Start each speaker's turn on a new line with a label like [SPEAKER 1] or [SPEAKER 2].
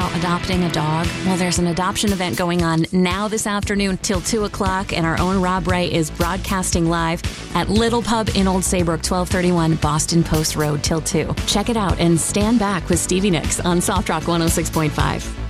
[SPEAKER 1] about adopting a dog? Well, there's an adoption event going on now this afternoon till 2 o'clock, and our own Rob Ray is broadcasting live at Little Pub in Old Saybrook, 1231 Boston Post Road till 2. Check it out and stand back with Stevie Nicks on Soft Rock 106.5.